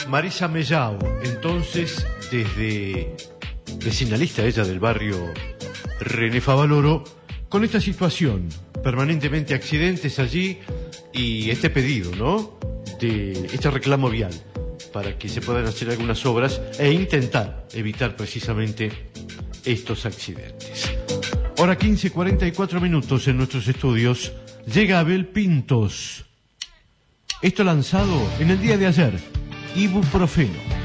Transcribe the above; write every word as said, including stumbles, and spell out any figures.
Marisa Mellao, entonces, desde vecinalista ella del barrio René Favaloro, con esta situación, permanentemente accidentes allí y este pedido, ¿no?, de este reclamo vial para que se puedan hacer algunas obras e intentar evitar precisamente estos accidentes. Hora quince, cuarenta y cuatro minutos en nuestros estudios. Llega Abel Pintos. Esto lanzado en el día de ayer, Ibuprofeno.